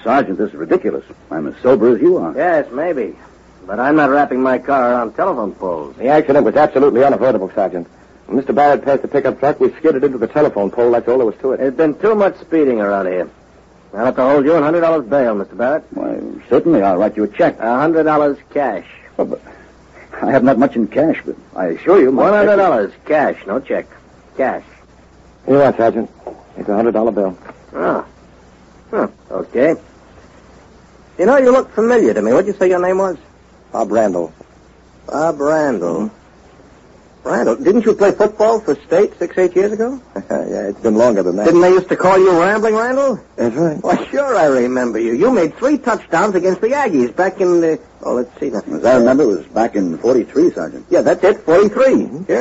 Sergeant, this is ridiculous. I'm as sober as you are. Yes, maybe. But I'm not wrapping my car around telephone poles. The accident was absolutely unavoidable, Sergeant. When Mr. Barrett passed the pickup truck, we skidded into the telephone pole. That's all there was to it. There's been too much speeding around here. I'll have to hold you $100 bail, Mr. Barrett. Why, certainly, I'll write you a check. $100 cash. Oh, but I have not much in cash, but I assure you... $100 cash, no check. Cash. Here you are, Sergeant. It's a $100 bill. Oh. Huh, okay. You know, you look familiar to me. What'd you say your name was? Bob Randall. Bob Randall. Randall, didn't you play football for State 6-8 years ago? Yeah, it's been longer than that. Didn't they used to call you Rambling Randall? That's right. Why, sure, I remember you. You made 3 touchdowns against the Aggies back in the... Oh, let's see. As I remember, it was back in 43, Sergeant. Yeah, that's it, 43. Yeah.